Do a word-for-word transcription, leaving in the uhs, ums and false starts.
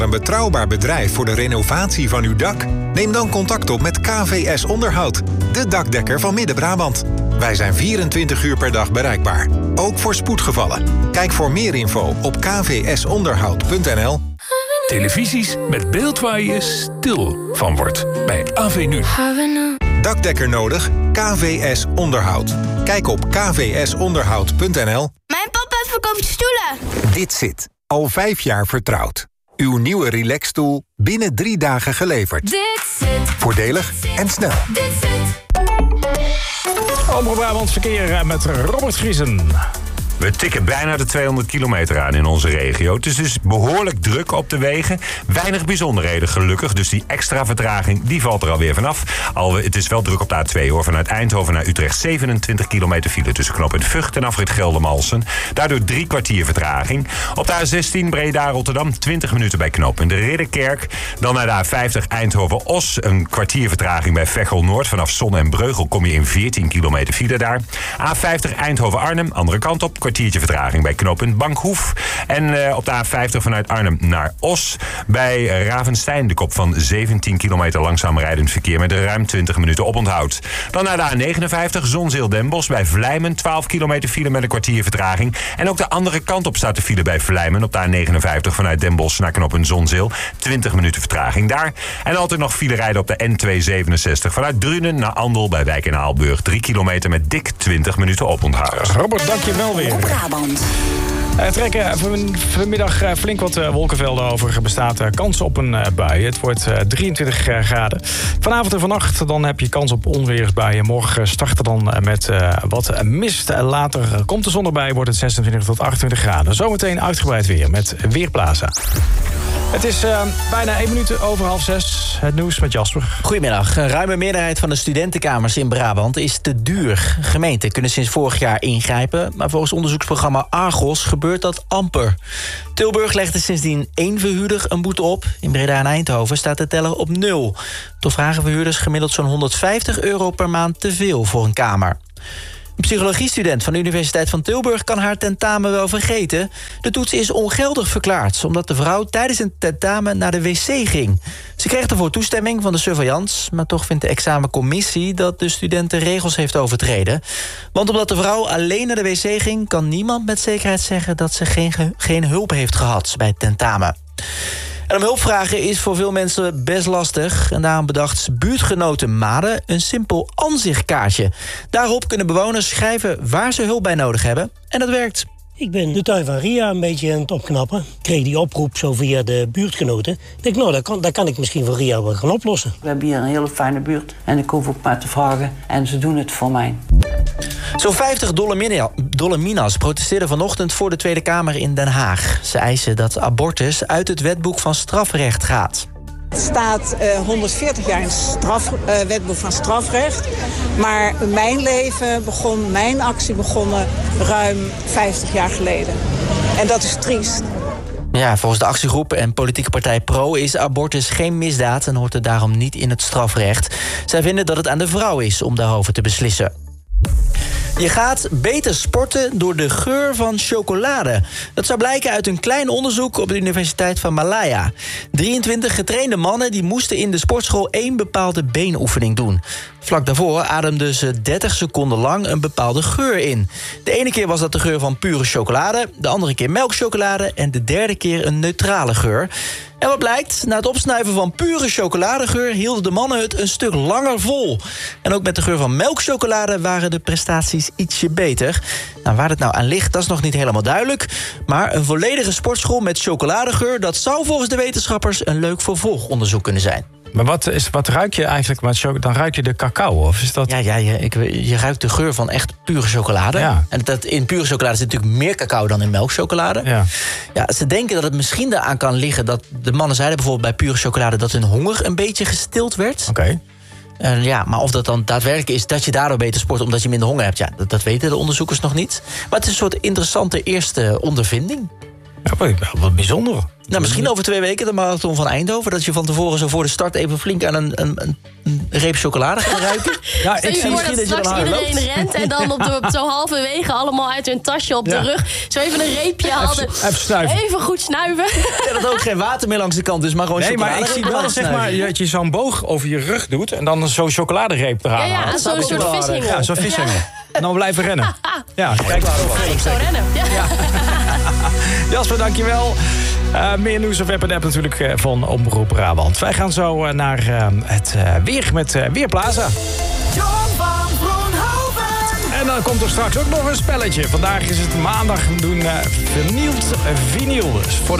Een betrouwbaar bedrijf voor de renovatie van uw dak? Neem dan contact op met K V S Onderhoud, de dakdekker van Midden-Brabant. Wij zijn vierentwintig uur per dag bereikbaar, ook voor spoedgevallen. Kijk voor meer info op k v s onderhoud punt n l. Televisies met beeld waar je stil van wordt. Bij A V Nu. Dakdekker nodig? K V S Onderhoud. Kijk op k v s onderhoud punt n l. Mijn papa verkoopt stoelen. Dit zit. Al vijf jaar vertrouwd. Uw nieuwe relaxstoel binnen drie dagen geleverd. Dit zit. Voordelig en snel. Dit zit. Omroep Brabant verkeer met Robert Griesen. We tikken bijna de tweehonderd kilometer aan in onze regio. Het is dus behoorlijk druk op de wegen. Weinig bijzonderheden gelukkig, dus die extra vertraging die valt er alweer vanaf. Al, het is wel druk op de A twee hoor. Vanuit Eindhoven naar Utrecht zevenentwintig kilometer file tussen knooppunt Vught en afrit Geldermalsen. Daardoor drie kwartier vertraging. Op de A zestien Breda-Rotterdam twintig minuten bij knooppunt de Ridderkerk. Dan naar de A vijftig Eindhoven-Os. Een kwartier vertraging bij Veghel-Noord. Vanaf Zonne en Breugel kom je in veertien kilometer file daar. A vijftig Eindhoven-Arnhem, andere kant op. Kwartiertje vertraging bij knooppunt Bankhoef. En uh, op de A vijftig vanuit Arnhem naar Os. Bij Ravenstein de kop van zeventien kilometer langzaam rijdend verkeer met ruim twintig minuten oponthoud. Dan naar de A negenenvijftig Zonzeel-Den Bosch bij Vlijmen. twaalf kilometer file met een kwartier vertraging. En ook de andere kant op staat de file bij Vlijmen. Op de A negenenvijftig vanuit Den Bosch naar knooppunt Zonzeel. twintig minuten vertraging daar. En altijd nog file rijden op de N tweehonderdzevenenzestig vanuit Drunen naar Andel bij Wijk en Aalburg. drie kilometer met dik twintig minuten oponthoud. Robert, dank je wel weer. Brabant. Er trekken vanmiddag flink wat wolkenvelden over. Er bestaat kans op een bui. Het wordt drieëntwintig graden. Vanavond en vannacht dan heb je kans op onweersbuien. Morgen starten dan met wat mist. Later komt de zon erbij, wordt het zesentwintig tot achtentwintig graden. Zometeen uitgebreid weer met Weerplaza. Het is uh, bijna één minuut over half zes. Het nieuws met Jasper. Goedemiddag. Een ruime meerderheid van de studentenkamers in Brabant is te duur. Gemeenten kunnen sinds vorig jaar ingrijpen, maar volgens onderzoeksprogramma Argos gebeurt dat amper. Tilburg legde sindsdien één verhuurder een boete op. In Breda en Eindhoven staat de teller op nul. Toch vragen verhuurders gemiddeld zo'n honderdvijftig euro per maand te veel voor een kamer. Een psychologiestudent van de Universiteit van Tilburg kan haar tentamen wel vergeten. De toets is ongeldig verklaard, omdat de vrouw tijdens een tentamen naar de wc ging. Ze kreeg ervoor toestemming van de surveillance, maar toch vindt de examencommissie dat de student de regels heeft overtreden. Want omdat de vrouw alleen naar de wc ging, kan niemand met zekerheid zeggen dat ze geen, geen hulp heeft gehad bij het tentamen. En om hulp vragen is voor veel mensen best lastig. En daarom bedacht buurtgenoten Maden een simpel aanzichtkaartje. Daarop kunnen bewoners schrijven waar ze hulp bij nodig hebben. En dat werkt. Ik ben de tuin van Ria een beetje aan het opknappen. Ik kreeg die oproep zo via de buurtgenoten. Ik denk, nou, dat kan, dat kan ik misschien voor Ria wel gaan oplossen. We hebben hier een hele fijne buurt. En ik hoef ook maar te vragen. En ze doen het voor mij. Zo'n vijftig Dolominas protesteerden vanochtend voor de Tweede Kamer in Den Haag. Ze eisen dat abortus uit het wetboek van strafrecht gaat. Het staat uh, honderdveertig jaar in het straf, uh, wetboek van strafrecht. Maar mijn leven begon, mijn actie begonnen ruim vijftig jaar geleden. En dat is triest. Ja, volgens de actiegroep en politieke partij Pro is abortus geen misdaad en hoort er daarom niet in het strafrecht. Zij vinden dat het aan de vrouw is om daarover te beslissen. Je gaat beter sporten door de geur van chocolade. Dat zou blijken uit een klein onderzoek op de Universiteit van Malaya. drieëntwintig getrainde mannen die moesten in de sportschool één bepaalde beenoefening doen. Vlak daarvoor ademden ze dertig seconden lang een bepaalde geur in. De ene keer was dat de geur van pure chocolade, de andere keer melkchocolade en de derde keer een neutrale geur. En wat blijkt? Na het opsnuiven van pure chocoladegeur hielden de mannen het een stuk langer vol. En ook met de geur van melkchocolade waren de prestaties ietsje beter. Nou, waar het nou aan ligt, dat is nog niet helemaal duidelijk. Maar een volledige sportschool met chocoladegeur, dat zou volgens de wetenschappers een leuk vervolgonderzoek kunnen zijn. Maar wat, is, wat ruik je eigenlijk met chocolade? Dan ruik je de cacao, of is dat... Ja, ja je, ik, je ruikt de geur van echt pure chocolade. Ja. En dat, in pure chocolade zit natuurlijk meer cacao dan in melkchocolade. Ja. Ja, ze denken dat het misschien eraan kan liggen dat de mannen zeiden bijvoorbeeld bij pure chocolade dat hun honger een beetje gestild werd. Oké. Okay. Uh, ja, maar of dat dan daadwerkelijk is dat je daardoor beter sport omdat je minder honger hebt, ja, dat, dat weten de onderzoekers nog niet. Maar het is een soort interessante eerste ondervinding. Ja, wel wat bijzonder. Nou, misschien over twee weken de marathon van Eindhoven. Dat je van tevoren zo voor de start even flink aan een, een, een, een reep chocolade gaat ruiken. Ja, ik zie misschien dat straks iedereen loopt. rent en dan op, de, op zo halverwege allemaal uit hun tasje op Ja. de rug. Zo even een reepje hadden. Even snuiven. Even goed snuiven. Ja, dat ook geen water meer langs de kant is, maar gewoon Nee, chocolade. maar ik zie wel zeg maar, dat je zo'n boog over je rug doet... en dan zo'n chocoladereep eraan Ja, ja, haalt. zo'n soort vishengel. Ja, zo'n vishengel. En dan blijven rennen. Ja, kijk. Ik zou rennen. Ja. Jasper, dankjewel. Uh, meer nieuws op web en app natuurlijk uh, van Omroep Brabant. Wij gaan zo uh, naar uh, het uh, weer met uh, Weerplaza. John van Vroonhoven. En dan komt er straks ook nog een spelletje. Vandaag is het maandag. We doen uh, vernield vinyl. Dus voor de